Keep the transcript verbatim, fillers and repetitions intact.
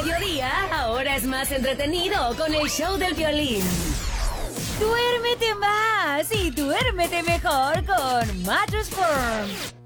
mediodía, ahora es más entretenido con el show del violín. Duérmete más y duérmete mejor con Mattress Firm.